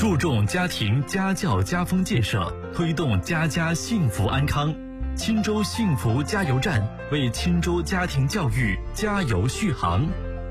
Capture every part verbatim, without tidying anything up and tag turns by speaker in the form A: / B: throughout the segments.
A: 注重家庭家教家风建设，推动家家幸福安康。钦州幸福加油站为钦州家庭教育加油续航。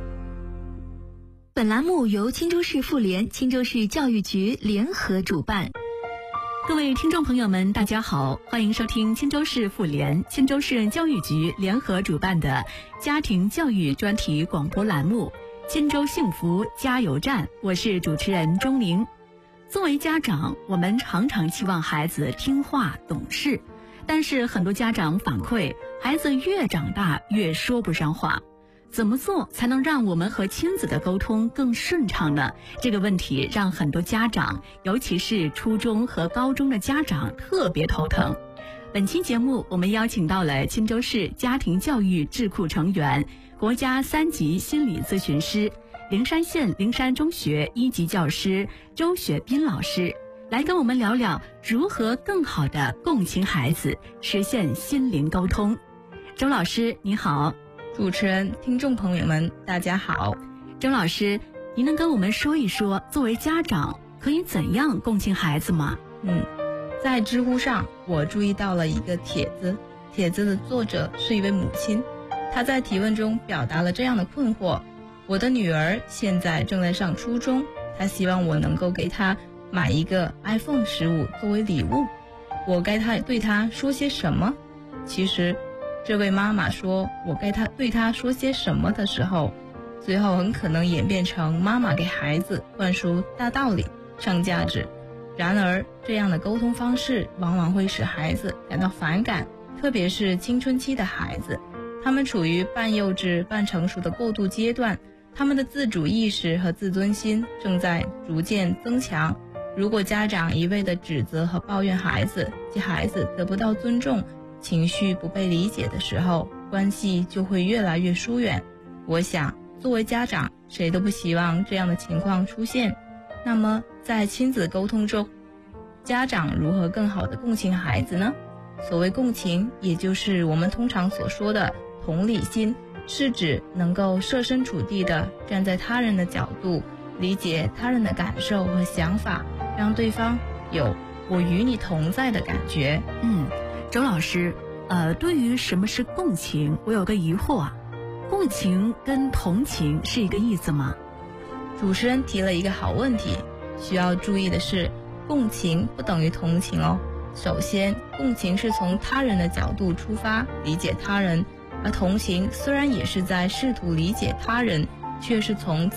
B: 本栏目由钦州市妇联、钦州市教育局联合主办。
C: 各位听众朋友们，大家好，欢迎收听钦州市妇联、钦州市教育局联合主办的家庭教育专题广播栏目《钦州幸福加油站》，我是主持人钟玲。作为家长，我们常常期望孩子听话懂事，但是很多家长反馈，孩子越长大越说不上话。怎么做才能让我们和亲子的沟通更顺畅呢？这个问题让很多家长，尤其是初中和高中的家长特别头疼。本期节目，我们邀请到了钦州市家庭教育智库成员、国家三级心理咨询师、灵山县灵山中学一级教师周雪斌老师，来跟我们聊聊如何更好地共情孩子，实现心灵沟通。周老师，你好。
D: 主持人、听众朋友们，大家好。
C: 周老师，您能跟我们说一说，作为家长可以怎样共情孩子吗？
D: 嗯，在知乎上，我注意到了一个帖子，帖子的作者是一位母亲，她在提问中表达了这样的困惑：我的女儿现在正在上初中，她希望我能够给她买一个 iPhone 十五作为礼物，我该她对她说些什么？其实这位妈妈说我该她对她说些什么的时候，最后很可能演变成妈妈给孩子灌输大道理、上价值。然而这样的沟通方式往往会使孩子感到反感，特别是青春期的孩子，他们处于半幼稚半成熟的过渡阶段，他们的自主意识和自尊心正在逐渐增强。如果家长一味地指责和抱怨孩子，即孩子得不到尊重，情绪不被理解的时候，关系就会越来越疏远。我想作为家长，谁都不希望这样的情况出现。那么在亲子沟通中，家长如何更好地共情孩子呢？所谓共情，也就是我们通常所说的同理心，是指能够设身处地地站在他人的角度，理解他人的感受和想法，让对方有我与你同在的感觉。
C: 嗯，周老师，呃，对于什么是共情，我有个疑惑啊。共情跟同情是一个意思吗？
D: 主持人提了一个好问题，需要注意的是，共情不等于同情哦。首先，共情是从他人的角度出发，理解他人，而同情虽然也是在试图理解他人，却是从